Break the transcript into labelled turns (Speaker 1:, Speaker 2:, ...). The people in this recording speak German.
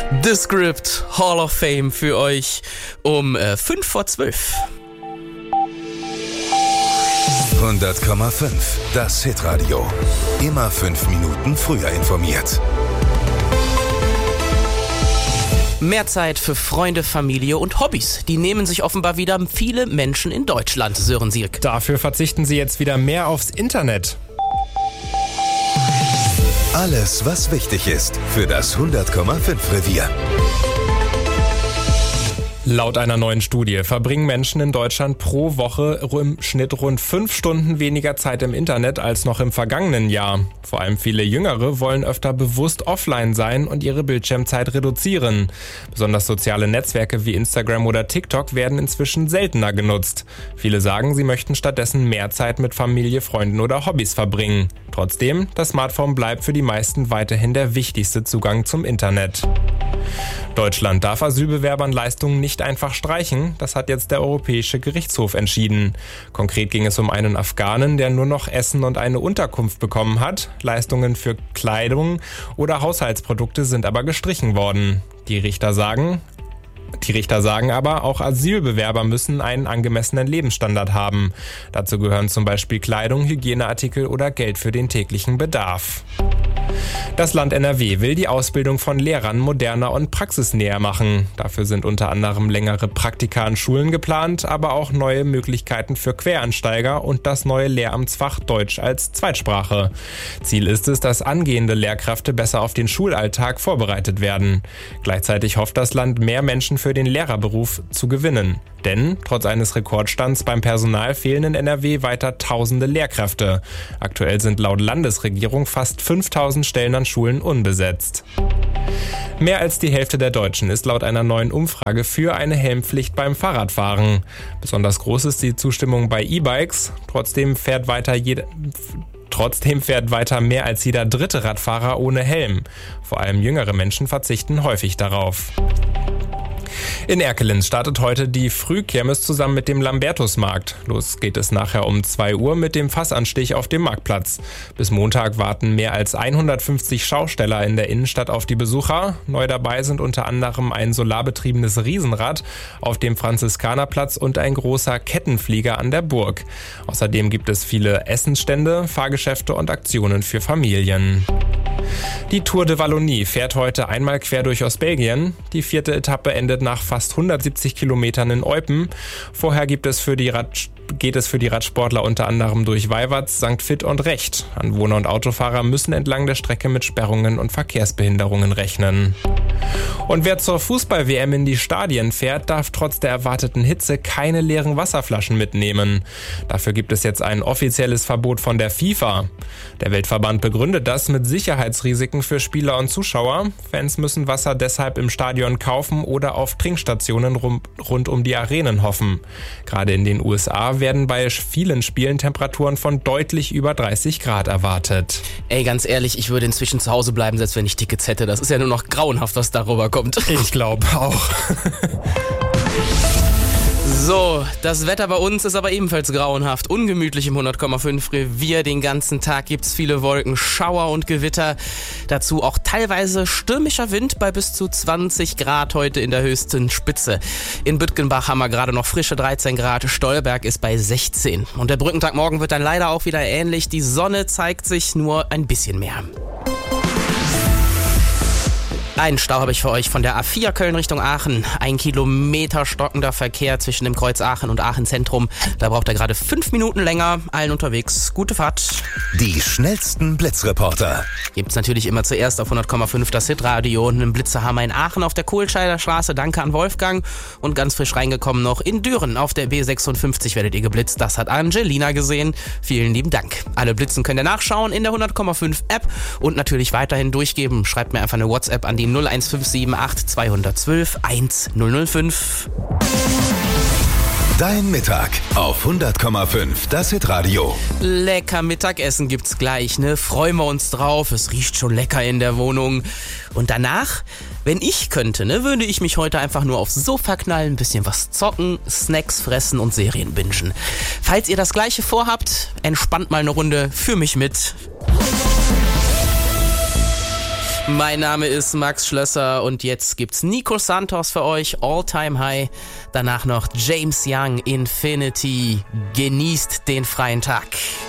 Speaker 1: The Script Hall of Fame für euch um 11:05.
Speaker 2: 100,5, das Hitradio. Immer 5 Minuten früher informiert.
Speaker 1: Mehr Zeit für Freunde, Familie und Hobbys. Die nehmen sich offenbar wieder viele Menschen in Deutschland, Sören Sierk.
Speaker 3: Dafür verzichten sie jetzt wieder mehr aufs Internet.
Speaker 2: Alles, was wichtig ist für das 100,5 Revier.
Speaker 3: Laut einer neuen Studie verbringen Menschen in Deutschland pro Woche im Schnitt rund 5 Stunden weniger Zeit im Internet als noch im vergangenen Jahr. Vor allem viele Jüngere wollen öfter bewusst offline sein und ihre Bildschirmzeit reduzieren. Besonders soziale Netzwerke wie Instagram oder TikTok werden inzwischen seltener genutzt. Viele sagen, sie möchten stattdessen mehr Zeit mit Familie, Freunden oder Hobbys verbringen. Trotzdem, das Smartphone bleibt für die meisten weiterhin der wichtigste Zugang zum Internet. Deutschland darf Asylbewerbern Leistungen nicht einfach streichen, das hat jetzt der Europäische Gerichtshof entschieden. Konkret ging es um einen Afghanen, der nur noch Essen und eine Unterkunft bekommen hat. Leistungen für Kleidung oder Haushaltsprodukte sind aber gestrichen worden. Die Richter sagen aber, auch Asylbewerber müssen einen angemessenen Lebensstandard haben. Dazu gehören zum Beispiel Kleidung, Hygieneartikel oder Geld für den täglichen Bedarf. Das Land NRW will die Ausbildung von Lehrern moderner und praxisnäher machen. Dafür sind unter anderem längere Praktika an Schulen geplant, aber auch neue Möglichkeiten für Quereinsteiger und das neue Lehramtsfach Deutsch als Zweitsprache. Ziel ist es, dass angehende Lehrkräfte besser auf den Schulalltag vorbereitet werden. Gleichzeitig hofft das Land, mehr Menschen für den Lehrerberuf zu gewinnen. Denn trotz eines Rekordstands beim Personal fehlen in NRW weiter tausende Lehrkräfte. Aktuell sind laut Landesregierung fast 5000 Stellen an Schulen unbesetzt. Mehr als die Hälfte der Deutschen ist laut einer neuen Umfrage für eine Helmpflicht beim Fahrradfahren. Besonders groß ist die Zustimmung bei E-Bikes. Trotzdem fährt weiter mehr als jeder dritte Radfahrer ohne Helm. Vor allem jüngere Menschen verzichten häufig darauf. In Erkelenz startet heute die Frühkirmes zusammen mit dem Lambertusmarkt. Los geht es nachher um 2 Uhr mit dem Fassanstich auf dem Marktplatz. Bis Montag warten mehr als 150 Schausteller in der Innenstadt auf die Besucher. Neu dabei sind unter anderem ein solarbetriebenes Riesenrad auf dem Franziskanerplatz und ein großer Kettenflieger an der Burg. Außerdem gibt es viele Essensstände, Fahrgeschäfte und Aktionen für Familien. Die Tour de Wallonie fährt heute einmal quer durch Ostbelgien. Die 4. Etappe endet nach fast 170 Kilometern in Eupen. Vorher geht es für die Radsportler unter anderem durch Weiwatz, St. Vith und Recht. Anwohner und Autofahrer müssen entlang der Strecke mit Sperrungen und Verkehrsbehinderungen rechnen. Und wer zur Fußball-WM in die Stadien fährt, darf trotz der erwarteten Hitze keine leeren Wasserflaschen mitnehmen. Dafür gibt es jetzt ein offizielles Verbot von der FIFA. Der Weltverband begründet das mit Sicherheitsrisiken für Spieler und Zuschauer. Fans müssen Wasser deshalb im Stadion kaufen oder auf Trinkstationen rund um die Arenen hoffen. Gerade in den USA werden bei vielen Spielen Temperaturen von deutlich über 30 Grad erwartet.
Speaker 1: Ey, ganz ehrlich, ich würde inzwischen zu Hause bleiben, selbst wenn ich Tickets hätte. Das ist ja nur noch grauenhaft, was darüber kommt.
Speaker 3: Ich glaube auch.
Speaker 1: So, das Wetter bei uns ist aber ebenfalls grauenhaft. Ungemütlich im 100,5 Revier. Den ganzen Tag gibt's viele Wolken, Schauer und Gewitter. Dazu auch teilweise stürmischer Wind bei bis zu 20 Grad heute in der höchsten Spitze. In Büttgenbach haben wir gerade noch frische 13 Grad. Stolberg ist bei 16. Und der Brückentag morgen wird dann leider auch wieder ähnlich. Die Sonne zeigt sich nur ein bisschen mehr. Einen Stau habe ich für euch von der A4 Köln Richtung Aachen. 1 Kilometer stockender Verkehr zwischen dem Kreuz Aachen und Aachen Zentrum. Da braucht er gerade 5 Minuten länger. Allen unterwegs. Gute Fahrt.
Speaker 2: Die schnellsten Blitzreporter.
Speaker 1: Gibt's natürlich immer zuerst auf 100,5 das Hitradio. Einen Blitzer haben wir in Aachen auf der Kohlscheider Straße. Danke an Wolfgang. Und ganz frisch reingekommen noch in Düren auf der B56 werdet ihr geblitzt. Das hat Angelina gesehen. Vielen lieben Dank. Alle Blitzen könnt ihr nachschauen in der 100,5 App und natürlich weiterhin durchgeben. Schreibt mir einfach eine WhatsApp an die 01578 212 1005.
Speaker 2: Dein Mittag auf 100,5, das Hitradio.
Speaker 1: Lecker Mittagessen gibt's gleich, ne? Freuen wir uns drauf. Es riecht schon lecker in der Wohnung. Und danach, wenn ich könnte, ne, würde ich mich heute einfach nur aufs Sofa knallen, ein bisschen was zocken, Snacks fressen und Serien bingen. Falls ihr das Gleiche vorhabt, entspannt mal eine Runde für mich mit. Mein Name ist Max Schlösser und jetzt gibt's Nico Santos für euch, All Time High. Danach noch James Young, Infinity. Genießt den freien Tag.